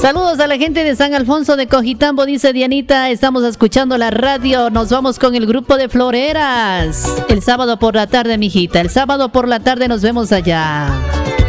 Saludos a la gente de San Alfonso de Cojitambo, dice Dianita, estamos escuchando la radio, nos vamos con el grupo de Floreras. El sábado por la tarde, mijita, el sábado por la tarde nos vemos allá.